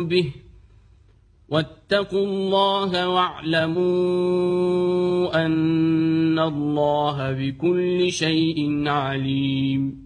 به واتقوا الله واعلموا أن الله بكل شيء عليم